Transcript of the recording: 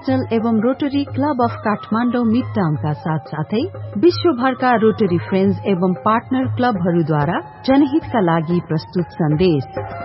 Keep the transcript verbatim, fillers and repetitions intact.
Digital एवं rotary club of Kathmandu मिडटाउनका साथ साथै विश्वभरका रोटरी फ्रेन्ड्स एवं पार्टनर क्लबहरूद्वारा जनहितका लागि प्रस्तुत सन्देश।